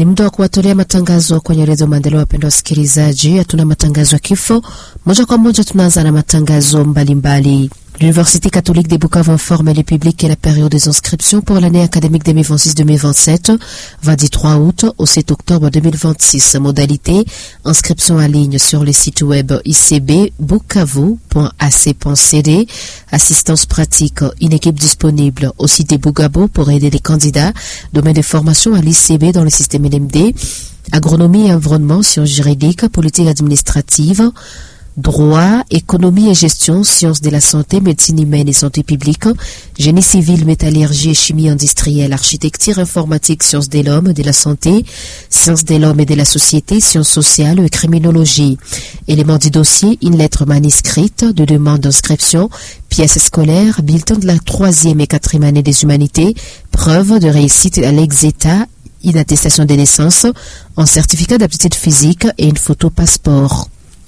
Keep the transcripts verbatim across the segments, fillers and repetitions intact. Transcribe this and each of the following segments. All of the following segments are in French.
Ni muda wa kuwatolea matangazo kwenye redio Maendeleo. Wapendwa wasikilizaji, hatuna matangazo ya kifo. Moja kwa moja tunaanza na matangazo mbalimbali. L'Université catholique de Bukavu informe le public que la période des inscriptions pour l'année académique deux mille vingt-six deux mille vingt-sept va du trois août au sept octobre deux mille vingt-six. Modalité, inscription en ligne sur le site web i c b bukavu point a c point c d. Assistance pratique, une équipe disponible au site de Bugabo pour aider les candidats. Domaine de formation à l'I C B dans le système L M D. Agronomie et environnement, sciences juridiques, politique administrative, droit, économie et gestion, sciences de la santé, médecine humaine et santé publique, génie civil, métallurgie et chimie industrielle, architecture, informatique, sciences de l'homme, de la santé, sciences de l'homme et de la société, sciences sociales et criminologie. Élément du dossier, une lettre manuscrite de demande d'inscription, pièces scolaires, bulletin de la troisième et quatrième année des humanités, preuve de réussite à l'ex-état, une attestation de naissance, un certificat d'aptitude physique et une photo passeport.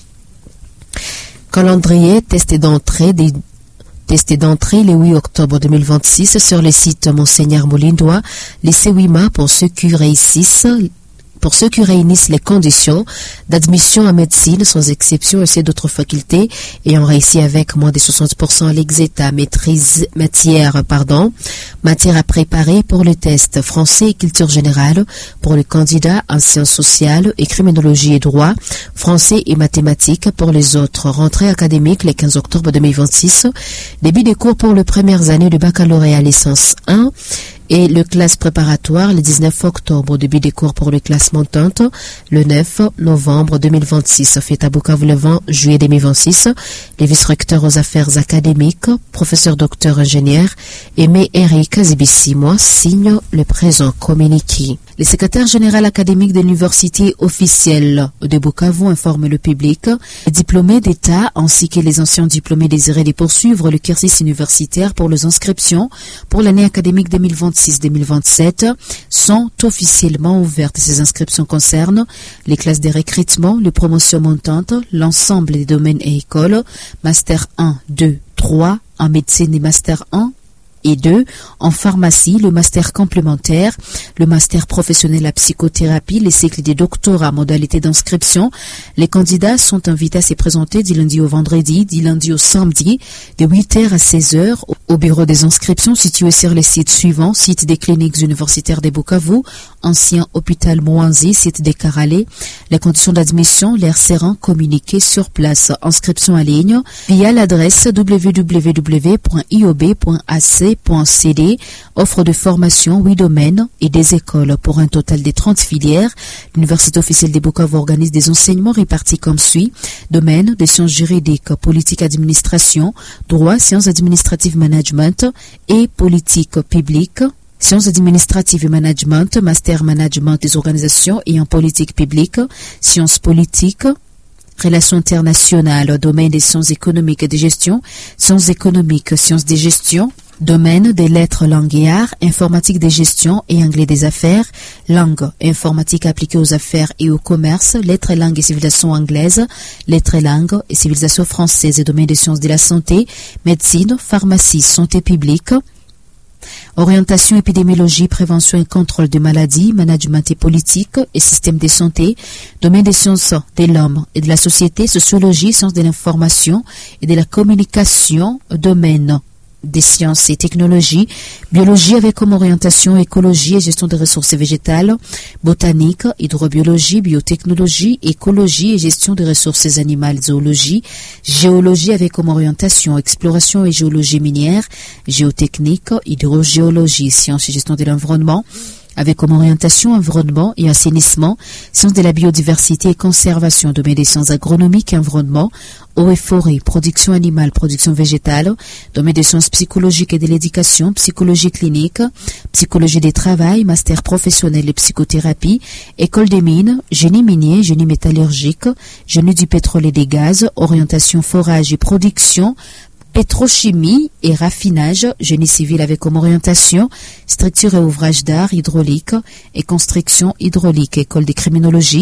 Calendrier, test d'entrée, des Test d'entrée le huit octobre deux mille vingt-six sur le site Monseigneur Moulindois, lycée Wima pour ceux qui réussissent, pour ceux qui réunissent les conditions d'admission en médecine, sans exception, et c'est d'autres facultés, et ont réussi avec moins de soixante pour cent à l'exéta, maîtrise, matière, pardon, matière à préparer pour le test, français et culture générale, pour les candidats en sciences sociales et criminologie et droit, français et mathématiques pour les autres. Rentrée académique le quinze octobre deux mille vingt-six, début des cours pour les premières années de baccalauréat licence un, et le classe préparatoire le dix-neuf octobre, début des cours pour les classes montantes le neuf novembre deux mille vingt-six, fait à Bukavu le vingt juillet deux mille vingt-six. Les vice-recteurs aux affaires académiques, professeur docteur ingénieur Aimé Eric Zibissimo signe le présent communiqué. Le secrétaire général académique de l'université officielle de Bukavu informe le public. Les diplômés d'État ainsi que les anciens diplômés désirés de poursuivre le cursus universitaire pour les inscriptions pour l'année académique deux mille vingt-six deux mille vingt-sept sont officiellement ouvertes. Ces inscriptions concernent les classes de recrutement, les promotions montantes, l'ensemble des domaines et écoles, Master un, deux, trois en médecine et Master un et deux, en pharmacie, le master complémentaire, le master professionnel à psychothérapie, les cycles de doctorat, modalité d'inscription. Les candidats sont invités à se présenter du lundi au vendredi, du lundi au samedi, de huit heures à seize heures, au bureau des inscriptions situé sur les sites suivants, site des cliniques universitaires de Bukavu, ancien hôpital Mouanzi, site des Karalé. Les conditions d'admission, l'air seront communiquées sur place. Inscription en ligne via l'adresse w w w point i o b point a c point c d. Offre de formation, huit domaines et des écoles pour un total de trente filières. L'Université officielle de Bukavu organise des enseignements répartis comme suit. Domaine des sciences juridiques, politique administration, droit, sciences administratives management et politique publique. Sciences administratives et management, master management des organisations et en politique publique, sciences politiques, relations internationales, domaine des sciences économiques et de gestion, sciences économiques, sciences de gestion, domaine des lettres, langues et arts, informatique des gestions et anglais des affaires, langue, informatique appliquée aux affaires et au commerce, lettres et langues et civilisation anglaise, lettres et langues et civilisation française et domaine des sciences de la santé, médecine, pharmacie, santé publique, orientation, épidémiologie, prévention et contrôle des maladies, management et politique et système de santé, domaine des sciences de l'homme et de la société, sociologie, sciences de l'information et de la communication, domaine des sciences et technologies, biologie avec comme orientation écologie et gestion des ressources végétales, botanique, hydrobiologie, biotechnologie, écologie et gestion des ressources animales, zoologie, géologie avec comme orientation exploration et géologie minière, géotechnique, hydrogéologie, sciences et gestion de l'environnement, avec comme orientation environnement et assainissement, sciences de la biodiversité et conservation, domaine des sciences agronomiques et environnement, eau et forêt, production animale, production végétale, domaine des sciences psychologiques et de l'éducation, psychologie clinique, psychologie des travail, master professionnel et psychothérapie, école des mines, génie minier, génie métallurgique, génie du pétrole et des gaz, orientation forage et production, pétrochimie et raffinage, génie civil avec comme orientation, structure et ouvrage d'art, hydraulique et construction hydraulique, école de criminologie,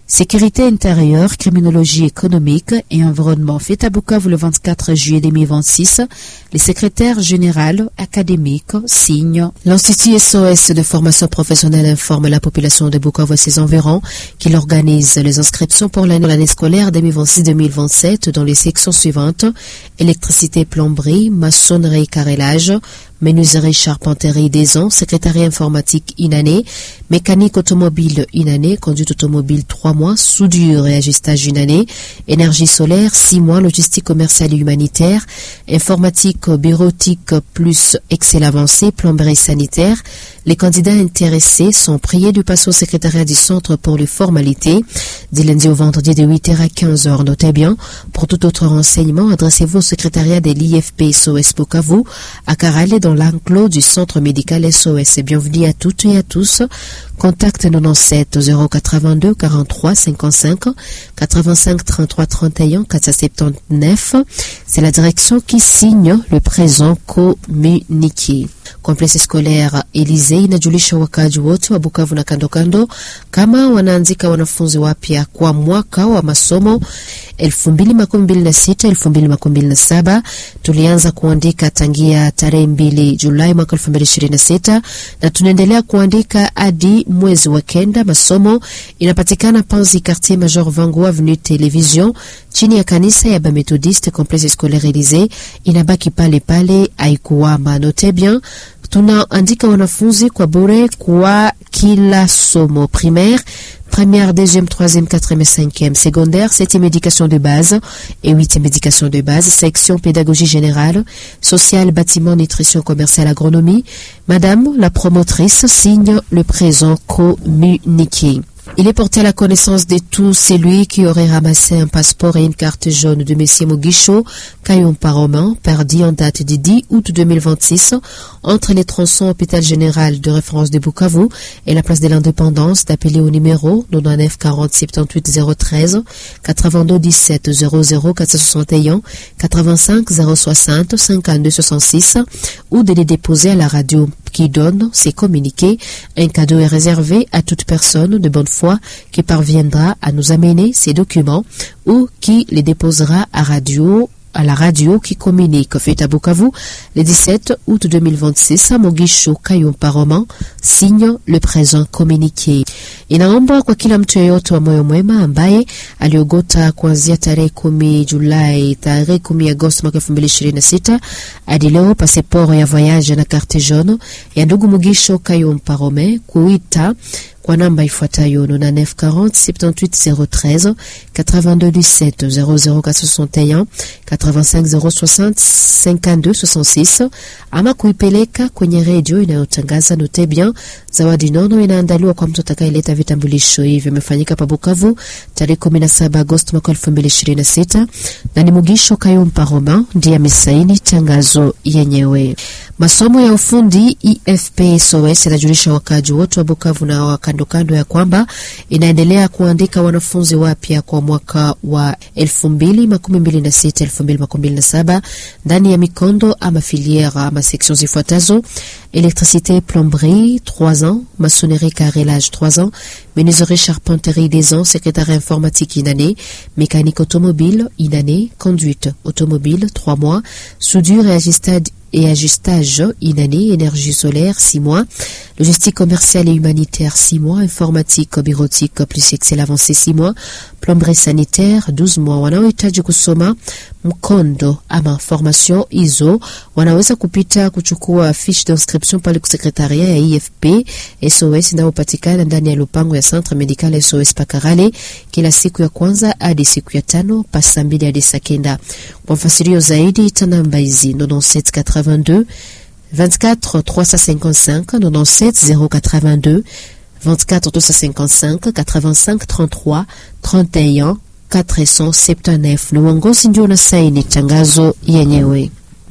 Sécurité intérieure, criminologie économique et environnement. Fait à Bukavu le vingt-quatre juillet deux mille vingt-six, les secrétaires généraux académiques signent. L'Institut S O S de formation professionnelle informe la population de Bukavu et ses environs qu'il organise les inscriptions pour l'année scolaire deux mille vingt-six deux mille vingt-sept dans les sections suivantes: électricité, plomberie, maçonnerie, carrelage, menuiserie, charpenterie, des ans, secrétariat informatique une année, mécanique automobile une année, conduite automobile trois mois, soudure et ajustage une année, énergie solaire six mois, logistique commerciale et humanitaire, informatique bureautique plus Excel avancé, plomberie sanitaire. Les candidats intéressés sont priés de passer au secrétariat du centre pour les formalités du lundi au vendredi de huit heures à quinze heures. Notez bien, pour tout autre renseignement, adressez-vous au secrétariat de l'I F P S O S Bukavu à Karale dans l'enclos du centre médical S O S. Et bienvenue à toutes et à tous. Contact quatre-vingt-dix-sept zéro quatre-vingt-deux quarante-trois cinquante-cinq quatre-vingt-cinq trente-trois trente et un quatre cent soixante-dix-neuf. C'est la direction qui signe le présent communiqué. Complexe scolaire Elysee inajulisha wakaji wote wa Bukavu na kando kando kama wanaanzika wanafunzi wapya kwa mwaka wa masomo elfu mbili makumi mbili na sita elfu mbili makumi mbili na saba. Tulianza kuandika tangia tarehe mbili Julai mwaka elfu mbili ishirini na sita na tunaendelea kuandika hadi mwezi wa kenda. Masomo inapatikana Panzi Quartier Major Vango Avenue Television chini ya kanisa ya Bamethodiste. Complexe scolaire Elysee inabaki pale pale, haikuwama. Note bien, tunaandika wanafunzi kwa bure kwa kila somo: primaire, première, deuxième, troisième, quatrième et cinquième, secondaire, septième éducation de base et huitième éducation de base, section pédagogie générale, sociale, bâtiment, nutrition, commerciale, agronomie. Madame la promotrice signe le présent communiqué. Il est porté à la connaissance de tous celui qui aurait ramassé un passeport et une carte jaune de M. Mugisho Kayumba Romain, perdu en date du dix août deux mille vingt-six entre les tronçons hôpital général de référence de Bukavu et la place de l'Indépendance, d'appeler au numéro quatre-vingt-dix-neuf quarante soixante-dix-huit zéro treize quatre-vingt-deux dix-sept zéro zéro quatre cent soixante et un quatre-vingt-cinq zéro soixante cinquante-deux soixante-six ou de les déposer à la radio qui donne ces communiqués. Un cadeau est réservé à toute personne de bonne foi qui parviendra à nous amener ces documents ou qui les déposera à radio à la radio qui communique. Fait à Bukavu le dix-sept août deux mille vingt-six. Mugisho Kayumba Romain signe le présent communiqué. Inaomba kwa kila mtu yeyote wa moyo mwema ambaye aliogota kuanzia tarehe kumi Julai tarehe kumi Agosti mwaka elfu mbili ishirini na sita hadi leo pasiporo ya voyage na carte jaune ya ndugu Mugisho Kayumba Romain kuita kwa namba ifuatayo quatre-vingt-dix-neuf quarante soixante-dix-huit zéro treize quatre-vingt-deux dix-sept zéro zéro quatre cent soixante et un quatre-vingt-cinq zéro soixante cinquante-deux soixante-six ama kuipeleka kwenye redio inayotangaza. Note bien, zawadi nono inaandaliwa kwa mtu atakayeleta vitambulisho hivi. Imefanyika pa Bukavu tarehe kumi na saba Agosti mwaka elfu mbili ishirini na sita na ni Mugisho Kayumba Romain ndiye amesaini tangazo yenyewe. Masomo ya ufundi I F P S O S inajulisha wakaji wote wa Bukavu na wa kando kando ya kwamba inaendelea kuandika wanafunzi wapya kwa mwaka wa elfu mbili makumi mbili na sita elfu mbili makumi mbili na saba ndani ya mikondo ama filière ama sections zifuatazo: électricité, plomberie trois ans, maçonnerie, carrelage trois ans, menuiserie, charpenterie des ans, secrétariat informatique une année, mécanique automobile une année, conduite automobile trois mois, soudure et ajustage et ajustage une année, énergie solaire six mois, logistique commerciale et humanitaire six mois, informatique bureautique plus Excel avancé six mois, plomberie sanitaire douze mois. Wanaohitaji kusoma mkondo ama formation hizo wanaweza kupita kuchukua fiche d'inscription pale kwa secretariat ya I F P S O S inayopatikana ndani ya lupango ya Centre Medical S O S Pakarale kila siku ya kwanza hadi siku ya tano pasa mbili hadi saa kenda. Kwa mfasirio zaidi itanamba hizi quatre-vingt-sept quatre-vingt-deux vingt-quatre trois cent cinquante-cinq quatre-vingt-sept zéro quatre-vingt-deux vingt-quatre trois cent cinquante-cinq quatre-vingt-cinq trente-trois trente et un quatre cent soixante-dix-neuf. Ni uongozi ndio unasaini tangazo yenyewe.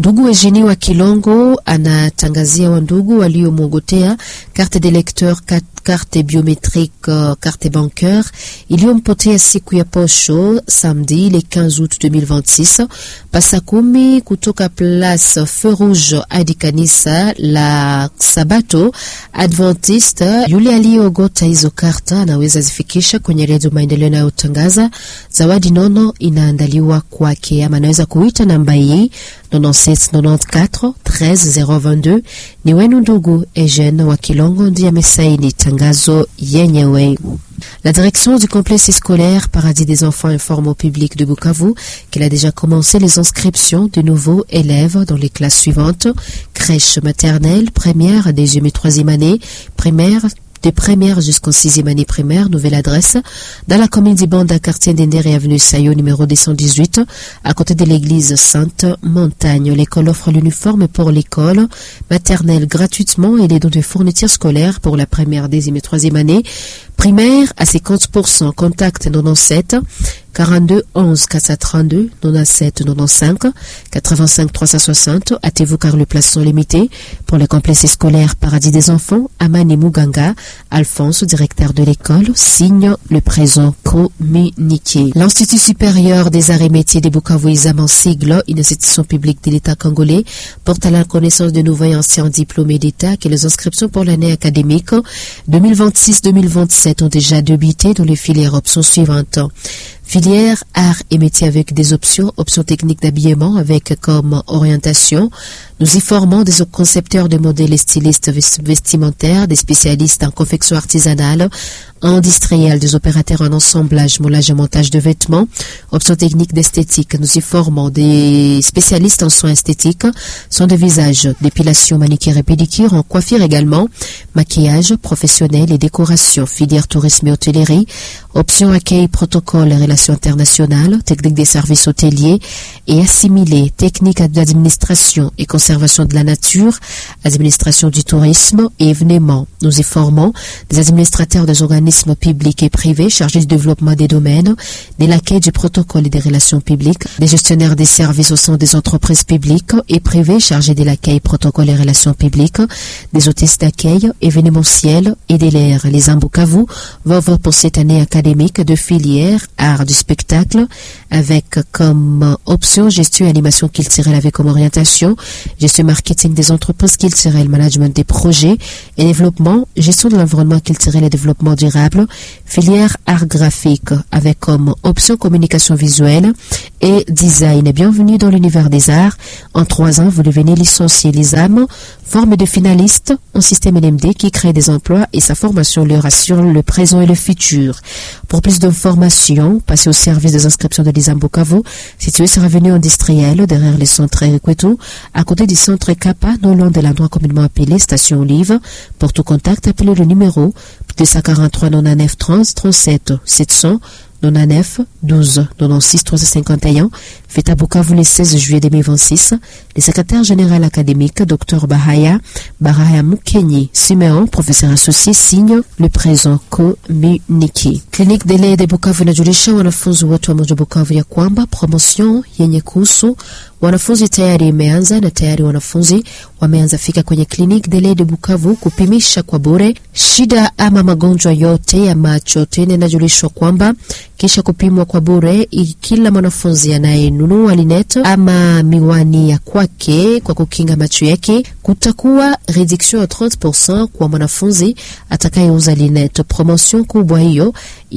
Ndugu Eugenie wa Kilongo anatangazia wandugu waliomwogotea carte d'électeur, carte biométrique, carte bancaire iliyompotea siku ya posho samedi le quinze août deux mille vingt-six pasa kumi kutoka place Feu Rouge hadi kanisa la Sabato Adventiste. Yule aliyeogota hizo karta anaweza zifikisha kwenye redio Maendeleo na utangaza. Zawadi nono inaandaliwa kwake, ama anaweza kuita namba hii quatre-vingt-sept quatre-vingt-quatorze treize zéro vingt-deux. Ni wenu ndugu Eugene wa Kilongo ndiye amesaini tangazo yenyewe. La direction du complexe scolaire Paradis des enfants informe au public de Bukavu qu'elle a déjà commencé les inscriptions de nouveaux élèves dans les classes suivantes: crèche maternelle, première, deuxième et troisième année, primaire, de première jusqu'en sixième année primaire. Nouvelle adresse dans la commune d'Ibanda, quartier d'Ender et avenue Sayo, numéro deux cent dix-huit, à côté de l'église Sainte-Montagne. L'école offre l'uniforme pour l'école maternelle gratuitement et les dons de fournitures scolaires pour la première, deuxième et troisième année. Primaire à cinquante pour cent. Contact quatre-vingt-dix-sept quarante-deux onze quatre cent trente-deux quatre-vingt-dix-sept quatre-vingt-quinze quatre-vingt-cinq trois cent soixante. Hâtez-vous car les places sont limitées. Pour le complexe scolaire Paradis des enfants, Amani Muganga, Alphonse, directeur de l'école, signe le présent communiqué. L'Institut supérieur des arts et métiers de Bukavu, Isam en sigle, une institution publique de l'État congolais, porte à la connaissance de nouveaux et anciens diplômés d'État que les inscriptions pour l'année académique deux mille vingt-six deux mille vingt-sept ont déjà débuté dans les filières options suivantes. Filière arts et métiers avec des options, options techniques d'habillement avec comme orientation. Nous y formons des concepteurs de modèles et stylistes vestimentaires, des spécialistes en confection artisanale, industrielle, des opérateurs en assemblage, moulage et montage de vêtements, options techniques d'esthétique. Nous y formons des spécialistes en soins esthétiques, soins de visage, dépilation, manicure et pédicure, en coiffure également, maquillage professionnel et décoration, filière tourisme et hôtellerie, options accueil, protocole et relations internationales, techniques des services hôteliers et assimilés, techniques d'administration et conservation de la nature, administration du tourisme et événements. Nous y formons des administrateurs des organismes publics et privés chargés du développement des domaines, de l'accueil du protocole et des relations publiques, des gestionnaires des services au sein des entreprises publiques et privées chargés de l'accueil, protocole et relations publiques, des hôtesses d'accueil, événementiels et des L R. Les Ambukavu vont avoir pour cette année académique de filière art du spectacle avec comme option gestion et animation culturelle avec comme orientation gestion marketing des entreprises culturelles, management des projets et développement, gestion de l'environnement culturel et développement durable, filière art graphique avec comme option communication visuelle et design. Bienvenue dans l'univers des arts. En trois ans, vous devenez licencié. Les âmes, forme de finaliste en système N M D qui crée des emplois et sa formation leur assure le présent et le futur. Pour plus d'informations, passez au service des inscriptions de l'Isam Bukavu, situé sur avenue industrielle, derrière les centres Erikwetu, à côté du centre Kappa, non loin de l'endroit communément appelé Station Olive. Pour tout contact, appelez le numéro deux cent quarante-trois quatre-vingt-dix-neuf trente trente-sept sept cents quatre-vingt-dix-neuf douze quatre-vingt-seize trois cent cinquante et un. Fait à Bukavu le seize juillet deux mille vingt-six. Le secrétaire général académique, Dr Bahaya Baraya Mukenyi Simeon, professeur associé, signe le présent communiqué. Clinique de lait de Bukavu inajulisha wanafunzi wote wa mji Bukavu ya kwamba promotion yenye kuhusu wanafunzi tayari imeanza na tayari wanafunzi wameanza fika kwenye Clinique de lait de Bukavu kupimisha kwa bure shida ama magonjwa yote ya macho. Tena inajulishwa kwamba kisha kupimwa kwa bure kila mwanafunzi anayenunua linete ama miwani ya kwake kwa kukinga macho yake kutakuwa reduction ya thirty percent kwa mwanafunzi atakayeuza linete. Promotion kubwa hiyo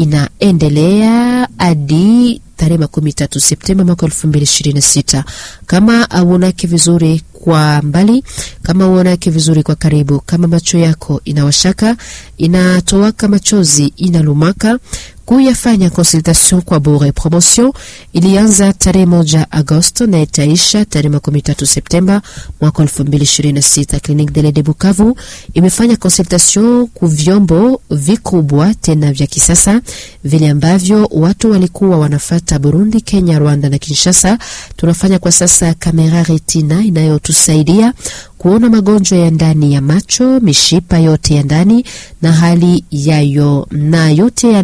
inaendelea hadi tarehe makumi tatu Septemba mwaka elfu mbili ishirini na sita. Kama auonake vizuri kwa mbali, kama uonake vizuri kwa karibu, kama macho yako inawashaka, inatowaka machozi, inalumaka, kuyafanya consultation kwa bure. Promotion ilianza tarehe moja Agosto na itaisha tarehe makumi tatu Septemba mwaka elfu mbili ishirini na sita. Clinique de lait de Bukavu imefanya consultation ku vyombo vikubwa tena vya kisasa vile ambavyo watu walikuwa wanafata Burundi, Kenya, Rwanda na Kinshasa. Tunafanya kwa sasa kamera retina inayotusaidia kuona magonjwa ya ndani ya macho, mishipa yote ya ndani na hali yayo, na yote yanaonekana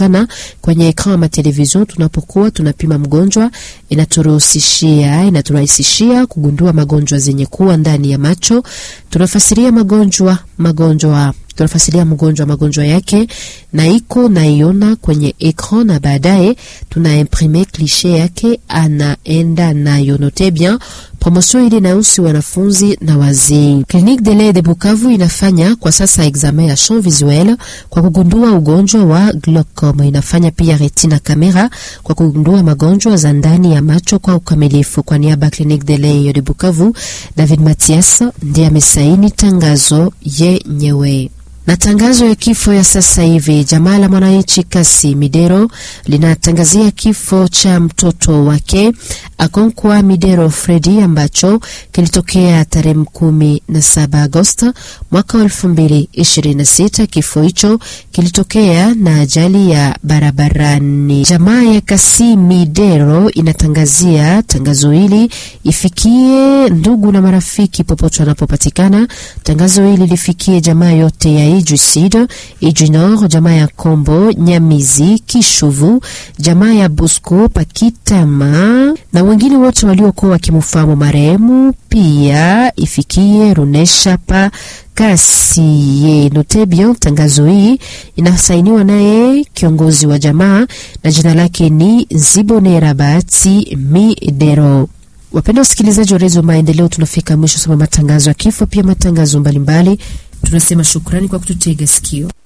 inapatikana kwenye ekran ya television. Tunapokuwa tunapima mgonjwa, inaturuhusishia inaturahisishia kugundua magonjwa zenye kuwa ndani ya macho. Tunafasiria magonjwa magonjwa tunafasiria mgonjwa magonjwa yake na iko naiona kwenye ekran, na baadaye tuna imprimer cliché yake anaenda nayo. Note bien, promotion ile inahusu wanafunzi na wazee. Clinique de l'Œil de Bukavu inafanya kwa sasa examen ya champ visuel kwa kugundua ugonjwa wa glaucome. Inafanya pia retina camera kwa kugundua magonjwa za ndani ya macho kwa ukamilifu. Kwa niaba Clinique de l'Œil de Bukavu, David Mathias ndiye amesaini tangazo yenyewe. Na tangazo ya kifo ya sasa hivi, jamaa la mwananchi Kasi Midero linatangazia kifo cha mtoto wake Akonkwa Midero Freddy ambacho kilitokea tarehe kumi na saba Agosti mwaka wa elfu mbili ishirini na sita. Kifo hicho kilitokea na ajali ya barabarani. Jamaa ya Kasi Midero inatangazia tangazo hili ifikie ndugu na marafiki popote wanapopatikana. Tangazo hili lifikie jamaa yote ya Iju Sud, Iju Nord, jamaa ya Kombo, Nyamizi, Kishuvu, jamaa ya Busko, Pakitama na wengine wote waliokuwa wakimfahamu marehemu. Pia ifikie Runesha pa Kasi. Note bien, tangazo hii inasainiwa naye kiongozi wa jamaa na jina lake ni Zibonera Bahati Midero. Wapenda wasikilizaji wa Redio Maendeleo, tunafika mwisho sama matangazo ya kifo, pia matangazo mbalimbali. Tunasema shukrani kwa kututega sikio.